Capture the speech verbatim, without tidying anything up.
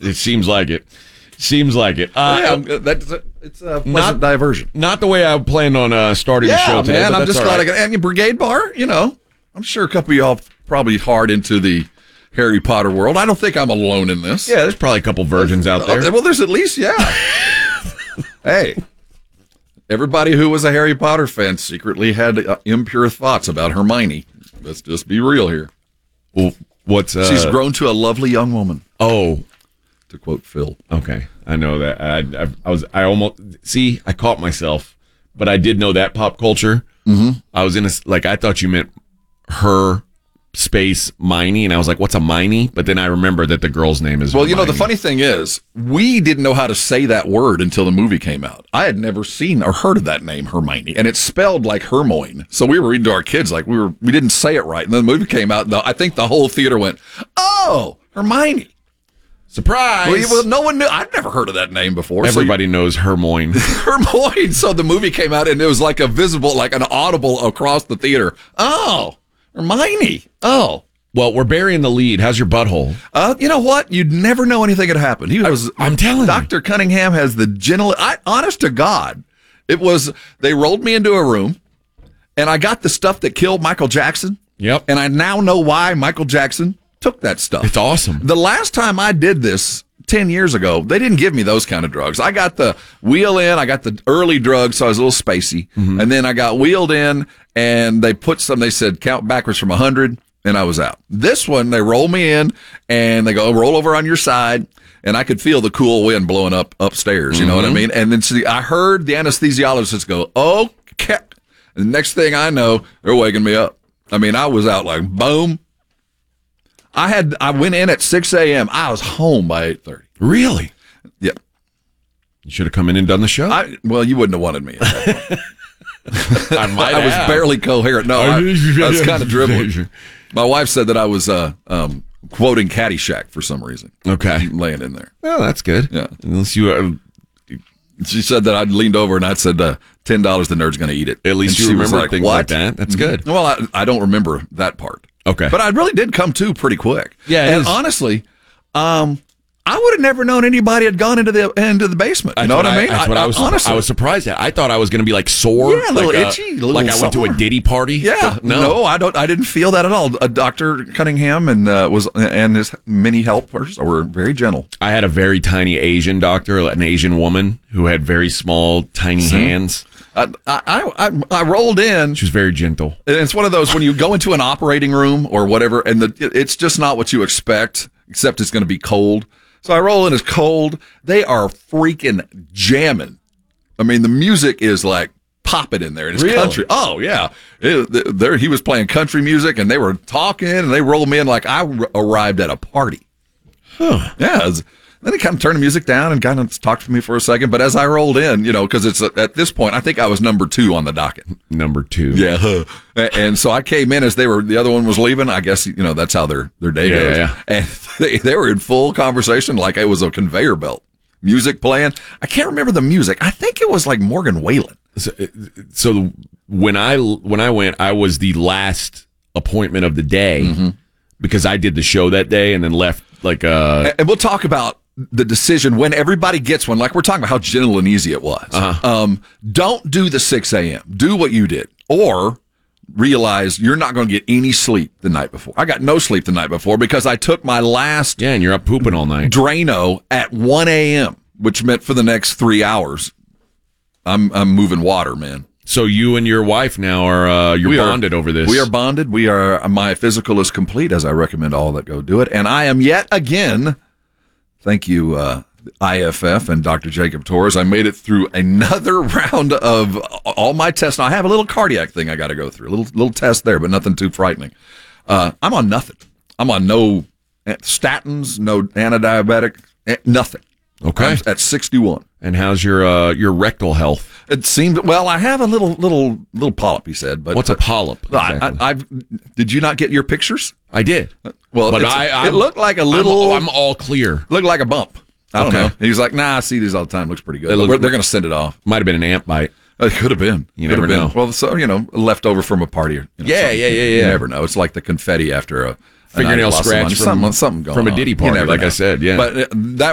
It seems like it. Seems like it. Uh, yeah, that's a, it's a pleasant not, diversion. Not the way I planned on uh, starting yeah, the show today. Man, but I'm just glad right. I got. And your Brigade Bar, you know, I'm sure a couple of y'all probably hard into the Harry Potter world. I don't think I'm alone in this. Yeah, there's probably a couple virgins out there. Well, there's at least, yeah. Hey, everybody who was a Harry Potter fan secretly had uh, impure thoughts about Hermione. Let's just be real here. Well, what's uh, she's grown to a lovely young woman. Oh, to quote Phil. Okay, I know that. I, I, I was. I almost see. I caught myself, but I did know that pop culture. Mm-hmm. I was in a like. I thought you meant her space Miney, and I was like, "What's a Miney?" But then I remember that the girl's name is. Well, Hermione. you know, the funny thing is, we didn't know how to say that word until the movie came out. I had never seen or heard of that name, Hermione, and it's spelled like Hermoine. So we were reading to our kids like we were. We didn't say it right, and then the movie came out. And the, I think the whole theater went, "Oh, Hermione." Surprise! Well, well, no one knew. I'd never heard of that name before. Everybody so you, knows Hermione. Hermione. So the movie came out, and it was like a visible, like an audible across the theater. Oh, Hermione. Oh. Well, we're burying the lead. How's your butthole? Uh, you know what? You'd never know anything had happened. He was. I, I'm telling Doctor you. Doctor Cunningham has the gentle. I, honest to God, it was. They rolled me into a room, and I got the stuff that killed Michael Jackson. Yep. And I now know why Michael Jackson took that stuff. It's awesome. The last time I did this ten years ago, they didn't give me those kind of drugs. I got the wheel in, I got the early drugs, so I was a little spacey. Mm-hmm. And then I got wheeled in, and they put some, they said count backwards from one hundred, and I was out. This one, they roll me in, and they go, roll over on your side, and I could feel the cool wind blowing up upstairs, you mm-hmm. know what I mean? And then see, I heard the anesthesiologist go, okay. And the next thing I know, they're waking me up. I mean, I was out like, boom. I had I went in at six a.m. I was home by eight thirty. Really? Yep. You should have come in and done the show. I, well, you wouldn't have wanted me. At that point. I might I have. was barely coherent. No, I, I was kind of dribbling. My wife said that I was uh, um, quoting Caddyshack for some reason. Okay. Laying in there. Well, that's good. Yeah. Unless you... Uh, she said that I'd leaned over and I'd said, uh, ten dollars, the nerd's going to eat it. At least and you remember like, things what? like that. That's mm-hmm. good. Well, I, I don't remember that part. Okay. But I really did come to pretty quick. Yeah, and is. honestly, um, I would have never known anybody had gone into the into the basement. You that's know what I, I mean? That's what I, I was. Honestly, I was surprised at. I thought I was going to be like sore, yeah, a little like itchy, a, a little like I went to a Diddy party. Yeah, no. no, I don't. I didn't feel that at all. Uh, Doctor Cunningham and uh, was and his many helpers were very gentle. I had a very tiny Asian doctor, an Asian woman who had very small, tiny See? hands. I, I I I rolled in. She was very gentle. And it's one of those when you go into an operating room or whatever, and the it's just not what you expect, except it's going to be cold. So I roll in, it's cold. They are freaking jamming. I mean, the music is like popping in there. And it's really? country. Oh, yeah. It, there, he was playing country music, and they were talking, and they rolled me in like I r- arrived at a party. Huh. Yeah. It was, then he kind of turned the music down and kind of talked to me for a second. But as I rolled in, you know, because it's at this point, I think I was number two on the docket. Number two. Yeah. And so I came in as they were, the other one was leaving. I guess, you know, that's how their, their day yeah, goes. Yeah. And they, they were in full conversation like it was a conveyor belt. Music playing. I can't remember the music. I think it was like Morgan Wallen. So, so when I when I went, I was the last appointment of the day mm-hmm. because I did the show that day and then left like uh and we'll talk about the decision when everybody gets one, like we're talking about how gentle and easy it was. Uh-huh. Um, don't do the six a.m. Do what you did. Or realize you're not going to get any sleep the night before. I got no sleep the night before because I took my last yeah, and you're up pooping all night. Drano at one a.m., which meant for the next three hours, I'm I'm moving water, man. So you and your wife now are uh, you're we bonded are, over this. We are bonded. We are. My physical is complete, as I recommend all that go do it. And I am yet again. Thank you, uh, I F F and Doctor Jacob Torres. I made it through another round of all my tests. Now, I have a little cardiac thing I got to go through. A little little test there, but nothing too frightening. Uh, I'm on nothing. I'm on no statins, no antidiabetic, nothing. Okay. I'm at sixty-one. And how's your uh, your rectal health? It seemed well. I have a little little little polyp. He said, but what's a polyp? Exactly? I, I, I've, did you not get your pictures? I did. Well, but I, I it looked like a little. I'm, I'm all clear. Looked like a bump. I don't okay. know. He was like, "Nah, I see these all the time. Looks pretty good." Look, they're going to send it off. Might have been an ant bite. It could have been. You could never know. Been. Well, so you know, leftover from a party. You know, yeah, yeah, yeah, yeah. You never know. It's like the confetti after a fingernail scratch from something, something going from a on. Diddy party, like know. I said. Yeah, but that